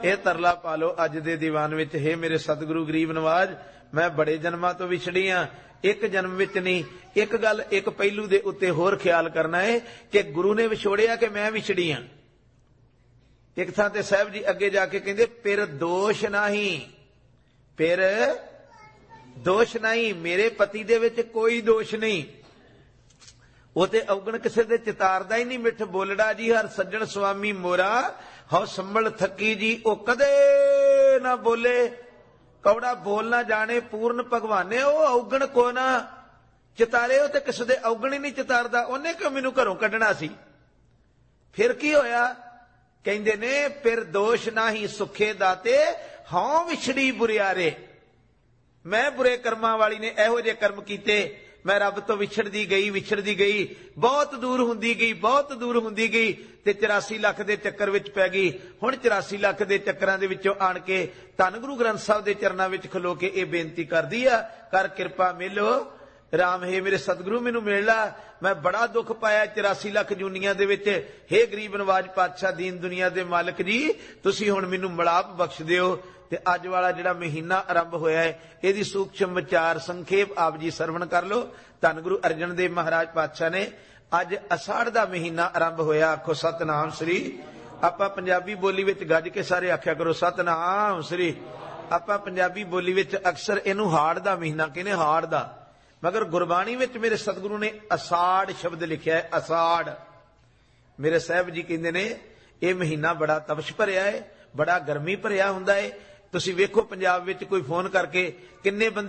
ਇਹ ਤਰਲਾ ਪਾ ਲਓ ਅੱਜ ਦੇ ਦੀਵਾਨ ਵਿੱਚ, हे ਮੇਰੇ ਸਤਿਗੁਰੂ ਗਰੀਬ ਨਵਾਜ, ਮੈਂ ਬੜੇ ਜਨਮਾਂ ਤੋਂ ਵਿਛੜੀ ਹਾਂ, ਇੱਕ ਜਨਮ ਵਿੱਚ ਨਹੀਂ। ਇੱਕ ਗੱਲ, ਇੱਕ ਪਹਿਲੂ ਦੇ ਉੱਤੇ ਹੋਰ ਖਿਆਲ ਕਰਨਾ ਹੈ ਕਿ ਗੁਰੂ ਨੇ ਵਿਛੋੜਿਆ ਕਿ ਮੈਂ ਵਿਛੜੀ ਹਾਂ। ਇੱਕ ਥਾਂ ਤੇ ਸਾਹਿਬ ਜੀ ਅੱਗੇ ਜਾ ਕੇ ਕਹਿੰਦੇ ਪਿਰ ਦੋਸ਼ ਨਹੀਂ, ਪਿਰ ਦੋਸ਼ ਨਹੀਂ, ਮੇਰੇ ਪਤੀ ਦੇ ਵਿੱਚ ਕੋਈ ਦੋਸ਼ ਨਹੀਂ। ਉਹ ਤੇ ਔਗਣ ਕਿਸੇ ਦੇ ਚਿਤਾਰਦਾ ਹੀ ਨਹੀਂ। ਮਿੱਠ ਬੋਲੜਾ ਜੀ ਹਰ ਸੱਜਣ ਸੁਆਮੀ ਮੋਰਾ, ਹਉ ਸੰਭਲ ਥੱਕੀ ਜੀ ਉਹ ਕਦੇ ਨਾ ਬੋਲੇ। ਕੌੜਾ ਬੋਲ ਨਾ ਜਾਣੇ ਪੂਰਨ ਭਗਵਾਨੇ, ਉਹ ਔਗਣ ਕੋ ਨਾ ਚਿਤਾਰੇ। ਉਹ ਤੇ ਕਿਸੇ ਦੇ ਔਗਣ ਹੀ ਨਹੀਂ ਚਿਤਾਰਦਾ। ਉਹਨੇ ਕਿਉਂ ਮੈਨੂੰ ਘਰੋਂ ਕੱਢਣਾ ਸੀ? ਫਿਰ ਕੀ ਹੋਇਆ? ਕਹਿੰਦੇ ਨੇ ਫਿਰ ਦੋਸ਼ ਨਾਹੀ ਸੁਖੇ ਦਾਤੇ, ਹਉ ਵਿਛੜੀ ਬੁਰਿਆਰੇ। ਮੈਂ ਬੁਰੇ ਕਰਮਾਂ ਵਾਲੀ ਨੇ ਇਹੋ ਜਿਹੇ ਕਰਮ ਕੀਤੇ, ਮੈਂ ਰੱਬ ਤੋਂ ਵਿਛੜਦੀ ਗਈ, ਬਹੁਤ ਦੂਰ ਹੁੰਦੀ ਗਈ, ਬਹੁਤ ਦੂਰ ਹੁੰਦੀ ਗਈ, ਤੇ 84 ਲੱਖ ਦੇ ਚੱਕਰ ਵਿੱਚ ਪੈ ਗਈ। ਹੁਣ 84 ਲੱਖ ਦੇ ਚੱਕਰਾਂ ਦੇ ਵਿੱਚੋਂ ਆਣ ਕੇ ਧੰਨ ਗੁਰੂ ਗ੍ਰੰਥ ਸਾਹਿਬ ਦੇ ਚਰਨਾਂ ਵਿੱਚ ਖਲੋ ਕੇ ਇਹ ਬੇਨਤੀ ਕਰਦੀ ਆ, ਕਰ ਕਿਰਪਾ ਮਿਲੋ ਰਾਮ, ਹੈ ਮੇਰੇ ਸਤਿਗੁਰੂ ਮੈਨੂੰ ਮਿਲ ਲਾ, ਮੈਂ ਬੜਾ ਦੁੱਖ ਪਾਇਆ 84 ਲੱਖ ਜੂਨੀਆਂ ਦੇ ਵਿੱਚ। ਹੇ ਗਰੀਬ ਨਵਾਜ ਪਾਤਸ਼ਾਹ ਦੀਨ ਦੁਨੀਆ ਦੇ ਮਾਲਕ ਜੀ, ਤੁਸੀਂ ਹੁਣ ਮੈਨੂੰ ਮਿਲਾਪ ਬਖਸ਼ ਦਿਓ। ਤੇ ਅੱਜ ਵਾਲਾ ਜਿਹੜਾ ਮਹੀਨਾ ਆਰੰਭ ਹੋਇਆ ਹੈ, ਇਹਦੀ ਸੂਖਸ਼ਮ ਵਿਚਾਰ ਸੰਖੇਪ ਆਪ ਜੀ ਸਰਵਣ ਕਰ ਲੋ। ਧੰਨ ਗੁਰੂ ਅਰਜਨ ਦੇਵ ਮਹਾਰਾਜ ਪਾਤਸ਼ਾਹ ਨੇ ਅੱਜ ਅਸਾੜ ਦਾ ਮਹੀਨਾ ਆਰੰਭ ਹੋਇਆ। ਆਖੋ ਸਤਨਾਮ ਸ੍ਰੀ। ਆਪਾਂ ਪੰਜਾਬੀ ਬੋਲੀ ਵਿੱਚ ਗੱਜ ਕੇ ਸਾਰੇ ਆਖਿਆ ਕਰੋ ਸਤਨਾਮ ਸ੍ਰੀ। ਆਪਾਂ ਪੰਜਾਬੀ ਬੋਲੀ ਵਿੱਚ ਅਕਸਰ ਇਹਨੂੰ ਹਾੜ ਦਾ ਮਹੀਨਾ ਕਹਿੰਦੇ, ਹਾੜ ਦਾ, ਮਗਰ ਗੁਰਬਾਣੀ ਵਿੱਚ ਮੇਰੇ ਸਤਿਗੁਰੂ ਨੇ ਅਸਾੜ ਸ਼ਬਦ ਲਿਖਿਆ ਹੈ। ਅਸਾੜ ਮੇਰੇ ਸਾਹਿਬ ਜੀ ਕਹਿੰਦੇ ਨੇ ਇਹ ਮਹੀਨਾ ਬੜਾ ਤਪਸ਼ ਭਰਿਆ ਹੈ, ਬੜਾ ਗਰਮੀ ਭਰਿਆ ਹੁੰਦਾ ਹੈ। ਤੁਸੀਂ ਵੇਖੋ ਪੰਜਾਬ ਵਿੱਚ ਕੋਈ ਫੋਨ ਕਰਕੇ ਕਿੰਨੇ ਬੰਦੇ